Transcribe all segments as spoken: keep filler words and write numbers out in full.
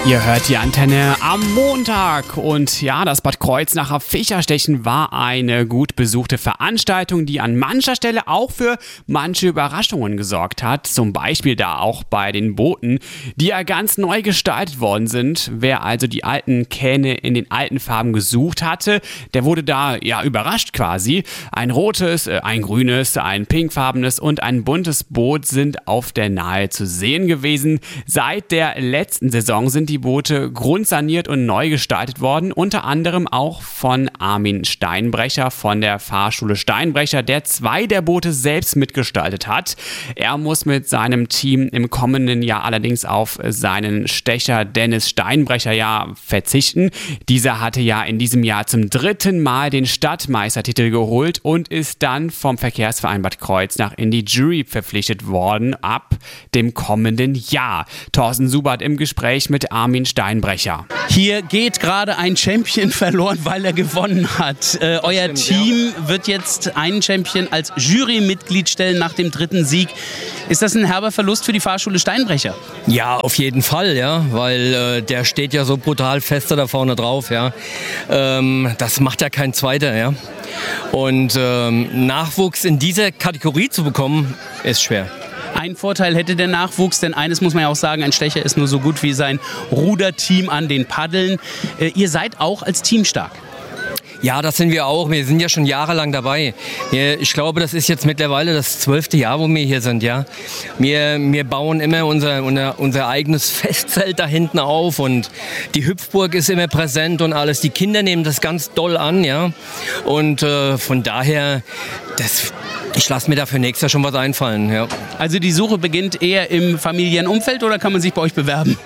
Ihr hört die Antenne am Montag und ja, das Bad Kreuznacher Fischerstechen war eine gut besuchte Veranstaltung, die an mancher Stelle auch für manche Überraschungen gesorgt hat. Zum Beispiel da auch bei den Booten, die ja ganz neu gestaltet worden sind. Wer also die alten Kähne in den alten Farben gesucht hatte, der wurde da ja überrascht quasi. Ein rotes, ein grünes, ein pinkfarbenes und ein buntes Boot sind auf der Nahe zu sehen gewesen. Seit der letzten Saison sind die Die Boote grundsaniert und neu gestaltet worden, unter anderem auch von Armin Steinbrecher von der Fahrschule Steinbrecher, der zwei der Boote selbst mitgestaltet hat. Er muss mit seinem Team im kommenden Jahr allerdings auf seinen Stecher Dennis Steinbrecher ja verzichten. Dieser hatte ja in diesem Jahr zum dritten Mal den Stadtmeistertitel geholt und ist dann vom Verkehrsverein Bad Kreuznach in die Jury verpflichtet worden ab dem kommenden Jahr. Thorsten Subert im Gespräch mit Armin Armin Steinbrecher. Hier geht gerade ein Champion verloren, weil er gewonnen hat. Äh, euer stimmt, Team ja. wird jetzt einen Champion als Jurymitglied stellen nach dem dritten Sieg. Ist das ein herber Verlust für die Fahrschule Steinbrecher? Ja, auf jeden Fall, ja, weil äh, der steht ja so brutal fest da vorne drauf. Ja. Ähm, das macht ja kein Zweiter. Ja. Und ähm, Nachwuchs in dieser Kategorie zu bekommen, ist schwer. Ein Vorteil hätte der Nachwuchs, denn eines muss man ja auch sagen, ein Stecher ist nur so gut wie sein Ruderteam an den Paddeln. Äh, ihr seid auch als Team stark. Ja, das sind wir auch. Wir sind ja schon jahrelang dabei. Ich glaube, das ist jetzt mittlerweile das zwölfte Jahr, wo wir hier sind. Ja, wir, wir bauen immer unser, unser, unser eigenes Festzelt da hinten auf und die Hüpfburg ist immer präsent und alles. Die Kinder nehmen das ganz doll an. Ja, und äh, von daher, das, ich lasse mir dafür nächstes Jahr schon was einfallen. Ja. Also die Suche beginnt eher im Familienumfeld oder kann man sich bei euch bewerben?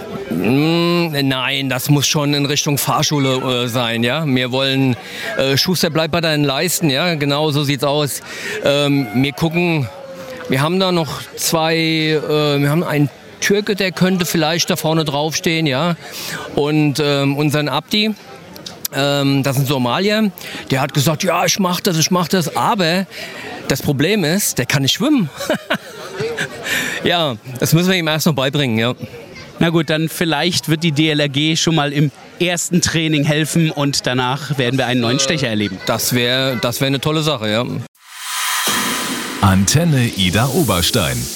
Nein, das muss schon in Richtung Fahrschule äh, sein, ja. Wir wollen, äh, Schuster bleibt bei deinen Leisten, ja, genau so sieht's aus. Ähm, wir gucken, wir haben da noch zwei, äh, wir haben einen Türke, der könnte vielleicht da vorne draufstehen, ja. Und ähm, unseren Abdi, ähm, das ist ein Somalier, der hat gesagt, ja, ich mach das, ich mach das, aber das Problem ist, der kann nicht schwimmen. Ja, das müssen wir ihm erst noch beibringen, ja. Na gut, dann vielleicht wird die D L R G schon mal im ersten Training helfen und danach werden wir einen neuen Stecher erleben. Das wäre das wär eine tolle Sache, ja. Antenne Idar Oberstein.